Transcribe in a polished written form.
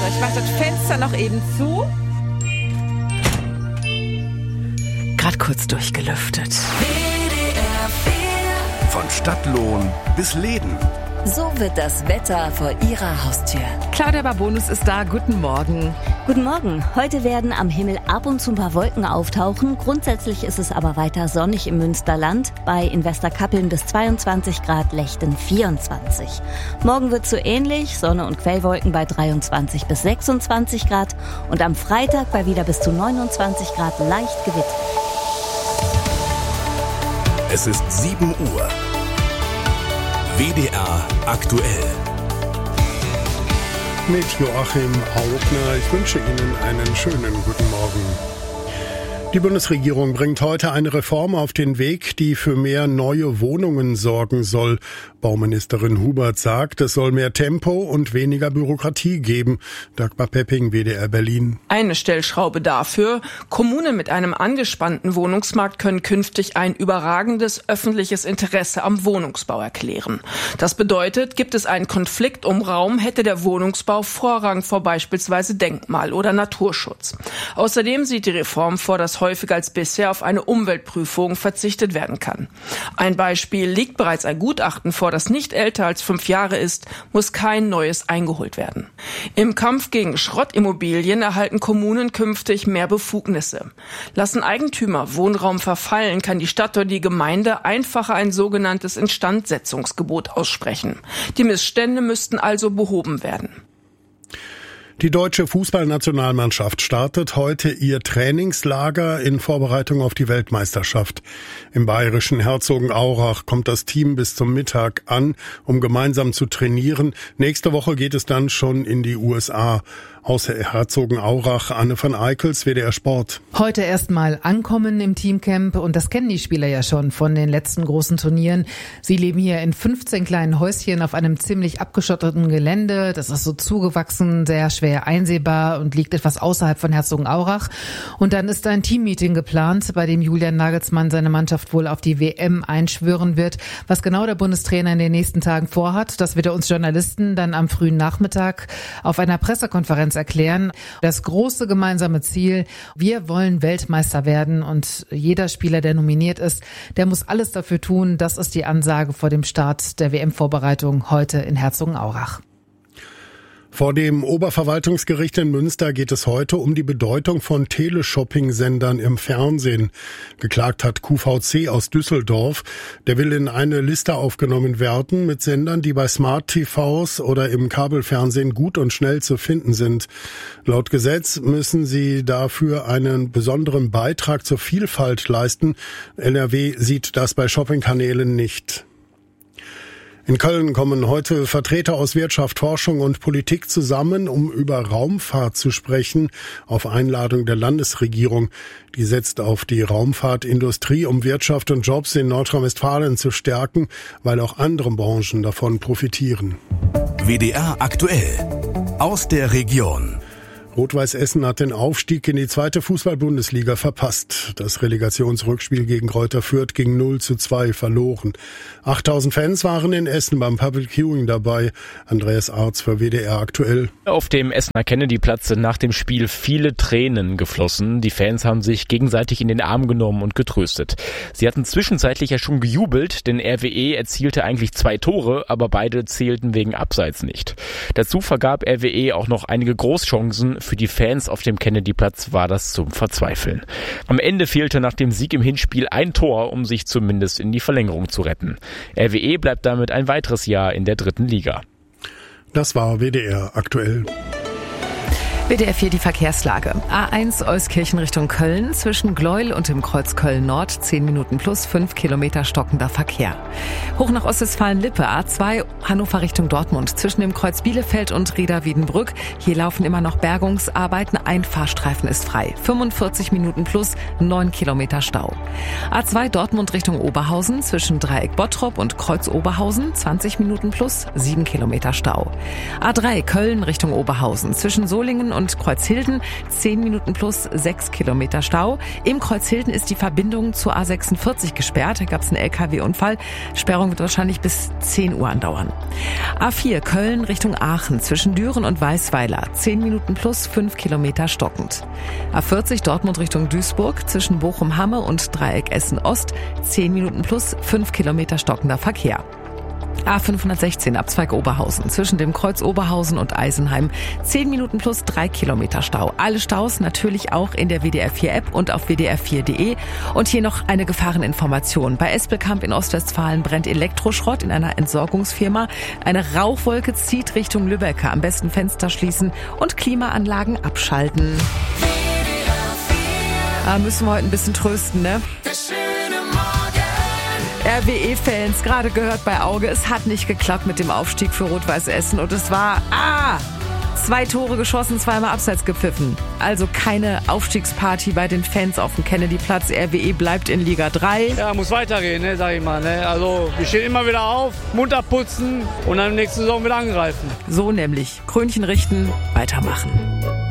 ich mache das Fenster noch eben zu. Gerade kurz durchgelüftet. Von Stadtlohn bis Läden. So wird das Wetter vor Ihrer Haustür. Claudia Babonus ist da. Guten Morgen. Guten Morgen. Heute werden am Himmel ab und zu ein paar Wolken auftauchen. Grundsätzlich ist es aber weiter sonnig im Münsterland. Bei Investerkappeln bis 22 Grad, Lechten 24. Morgen wird es so ähnlich. Sonne und Quellwolken bei 23 bis 26 Grad. Und am Freitag bei wieder bis zu 29 Grad leicht Gewitter. Es ist 7 Uhr. WDR aktuell. Mit Joachim Augner. Ich wünsche Ihnen einen schönen guten Morgen. Die Bundesregierung bringt heute eine Reform auf den Weg, die für mehr neue Wohnungen sorgen soll. Bauministerin Hubert sagt, es soll mehr Tempo und weniger Bürokratie geben. Dagmar Pepping, WDR Berlin. Eine Stellschraube dafür: Kommunen mit einem angespannten Wohnungsmarkt können künftig ein überragendes öffentliches Interesse am Wohnungsbau erklären. Das bedeutet, gibt es einen Konflikt um Raum, hätte der Wohnungsbau Vorrang vor beispielsweise Denkmal- oder Naturschutz. Außerdem sieht die Reform vor, dass häufiger als bisher auf eine Umweltprüfung verzichtet werden kann. Ein Beispiel: liegt bereits ein Gutachten vor, das nicht älter als 5 Jahre ist, muss kein neues eingeholt werden. Im Kampf gegen Schrottimmobilien erhalten Kommunen künftig mehr Befugnisse. Lassen Eigentümer Wohnraum verfallen, kann die Stadt oder die Gemeinde einfacher ein sogenanntes Instandsetzungsgebot aussprechen. Die Missstände müssten also behoben werden. Die deutsche Fußballnationalmannschaft startet heute ihr Trainingslager in Vorbereitung auf die Weltmeisterschaft. Im bayerischen Herzogenaurach kommt das Team bis zum Mittag an, um gemeinsam zu trainieren. Nächste Woche geht es dann schon in die USA. Aus Herzogenaurach, Anne van Eickels, WDR Sport. Heute erstmal ankommen im Teamcamp, und das kennen die Spieler ja schon von den letzten großen Turnieren. Sie leben hier in 15 kleinen Häuschen auf einem ziemlich abgeschotteten Gelände. Das ist so zugewachsen, sehr schwer einsehbar und liegt etwas außerhalb von Herzogenaurach. Und dann ist ein Teammeeting geplant, bei dem Julian Nagelsmann seine Mannschaft wohl auf die WM einschwören wird. Was genau der Bundestrainer in den nächsten Tagen vorhat, das wird er uns Journalisten dann am frühen Nachmittag auf einer Pressekonferenz erklären. Das große gemeinsame Ziel: wir wollen Weltmeister werden, und jeder Spieler, der nominiert ist, der muss alles dafür tun. Das ist die Ansage vor dem Start der WM-Vorbereitung heute in Herzogenaurach. Vor dem Oberverwaltungsgericht in Münster geht es heute um die Bedeutung von Teleshopping-Sendern im Fernsehen. Geklagt hat QVC aus Düsseldorf. Der will in eine Liste aufgenommen werden mit Sendern, die bei Smart-TVs oder im Kabelfernsehen gut und schnell zu finden sind. Laut Gesetz müssen sie dafür einen besonderen Beitrag zur Vielfalt leisten. NRW sieht das bei Shoppingkanälen nicht. In Köln kommen heute Vertreter aus Wirtschaft, Forschung und Politik zusammen, um über Raumfahrt zu sprechen, auf Einladung der Landesregierung. Die setzt auf die Raumfahrtindustrie, um Wirtschaft und Jobs in Nordrhein-Westfalen zu stärken, weil auch andere Branchen davon profitieren. WDR aktuell. Aus der Region. Rot-Weiß Essen hat den Aufstieg in die 2. Fußball-Bundesliga verpasst. Das Relegationsrückspiel gegen Greuther Fürth ging 0:2 verloren. 8000 Fans waren in Essen beim Public Viewing dabei. Andreas Arz für WDR aktuell. Auf dem Essener Kennedy-Platz sind nach dem Spiel viele Tränen geflossen. Die Fans haben sich gegenseitig in den Arm genommen und getröstet. Sie hatten zwischenzeitlich ja schon gejubelt, denn RWE erzielte eigentlich 2 Tore, aber beide zählten wegen Abseits nicht. Dazu vergab RWE auch noch einige Großchancen. Für die Fans auf dem Kennedy-Platz war das zum Verzweifeln. Am Ende fehlte nach dem Sieg im Hinspiel ein Tor, um sich zumindest in die Verlängerung zu retten. RWE bleibt damit ein weiteres Jahr in der 3. Liga. Das war WDR aktuell. WDR 4 die Verkehrslage. A1 Euskirchen Richtung Köln, zwischen Gleuel und dem Kreuz Köln-Nord, 10 Minuten plus 5 Kilometer stockender Verkehr. Hoch nach Ostwestfalen-Lippe, A2 Hannover Richtung Dortmund, zwischen dem Kreuz Bielefeld und Reda-Wiedenbrück. Hier laufen immer noch Bergungsarbeiten, ein Fahrstreifen ist frei. 45 Minuten plus 9 Kilometer Stau. A2 Dortmund Richtung Oberhausen, zwischen Dreieck Bottrop und Kreuz Oberhausen, 20 Minuten plus 7 Kilometer Stau. A3 Köln Richtung Oberhausen, zwischen Solingen und Kreuzhilden 10 Minuten plus 6 Kilometer Stau. Im Kreuzhilden ist die Verbindung zur A46 gesperrt. Da gab es einen LKW-Unfall. Sperrung wird wahrscheinlich bis 10 Uhr andauern. A4 Köln Richtung Aachen zwischen Düren und Weißweiler 10 Minuten plus 5 Kilometer stockend. A40 Dortmund Richtung Duisburg zwischen Bochum-Hamme und Dreieck Essen-Ost 10 Minuten plus 5 Kilometer stockender Verkehr. A516 Abzweig Oberhausen zwischen dem Kreuz Oberhausen und Eisenheim 10 Minuten plus 3 Kilometer Stau. Alle Staus natürlich auch in der WDR 4 App und auf wdr4.de. Und hier noch eine Gefahreninformation. Bei Espelkamp in Ostwestfalen brennt Elektroschrott in einer Entsorgungsfirma. Eine Rauchwolke zieht Richtung Lübbecke. Am besten Fenster schließen und Klimaanlagen abschalten. Müssen wir heute ein bisschen trösten, ne? RWE-Fans, gerade gehört bei Auge, es hat nicht geklappt mit dem Aufstieg für Rot-Weiß Essen und es war 2 Tore geschossen, 2-mal abseits gepfiffen. Also keine Aufstiegsparty bei den Fans auf dem Kennedy-Platz. RWE bleibt in Liga 3. Ja, muss weitergehen, ne, sag ich mal. Ne? Also wir stehen immer wieder auf, munter putzen und dann nächste Saison wieder angreifen. So nämlich. Krönchen richten, weitermachen.